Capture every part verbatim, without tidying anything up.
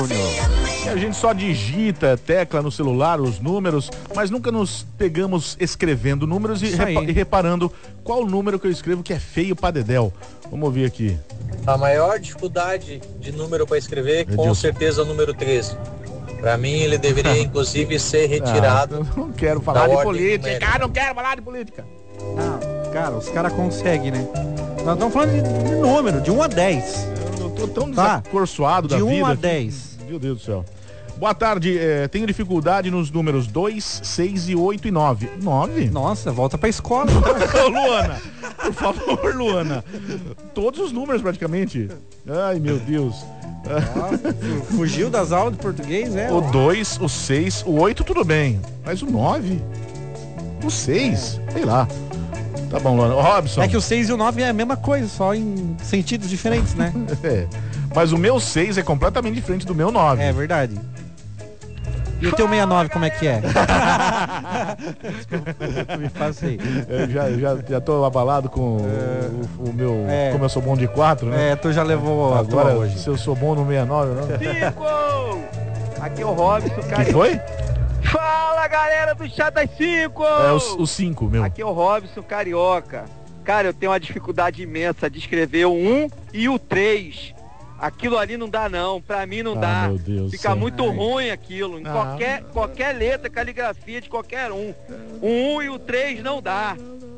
E a gente só digita tecla no celular, os números, mas nunca nos pegamos escrevendo números e, repa e reparando qual número que eu escrevo que é feio pra dedéu. Vamos ouvir aqui. A maior dificuldade de número para escrever, Edilson. com certeza, é o número treze. Para mim, ele deveria, inclusive, ser retirado. Ah, eu não quero falar de política. Ah, não quero falar de política. Não, cara, os caras conseguem, né? Nós estamos falando de, de número, de um a dez. Eu tô tão Tá. desacorçoado da De vida. um a dez. Meu Deus do céu. Boa tarde, é, tenho dificuldade nos números dois, seis e oito e nove. nove? Nossa, volta pra escola. Ô, Luana, por favor, Luana. Todos os números praticamente. Ai, meu Deus. Nossa, fugiu das aulas de português, é? O dois, o seis, o oito tudo bem. Mas o nove? O seis? É. Sei lá. Tá bom, Luana. Ô, Robson. É que o seis e o nove é a mesma coisa, só em sentidos diferentes, né? É. Mas o meu seis é completamente diferente do meu nove. É verdade. E o teu sessenta e nove, como é que é? Desculpa, me passei. Eu já, já, já tô abalado com É. o, o meu... É. Como eu sou bom de quatro, né? É, tu já levou a tua Agora, hoje. se eu sou bom no sessenta e nove, não? Cinco! Aqui é o Robson, cara. Que foi? Fala, galera do Chá das Cinco! É o cinco, meu. Aqui é o Robson, carioca. Cara, eu tenho uma dificuldade imensa de escrever o um e o três. Aquilo ali não dá não, pra mim não Ah, dá. meu Deus do Fica céu. muito Ai. ruim aquilo. Em Ah. qualquer, qualquer letra, caligrafia de qualquer um. O um e o três não dá.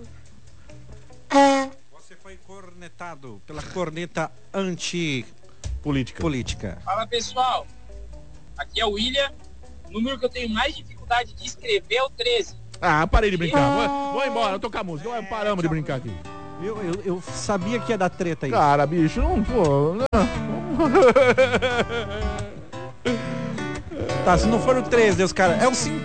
Você foi cornetado pela corneta anti-política. Política. Fala pessoal, aqui é o William. O número que eu tenho mais dificuldade de escrever é o treze. Ah, parei de brincar. Vou, vou embora, tocar a música. Vai, Paramos de brincar aqui. Eu, eu, eu sabia que ia dar treta aí. Cara, bicho, não, pô. Não. Tá, se não for o três, Deus, cara, é o cinco.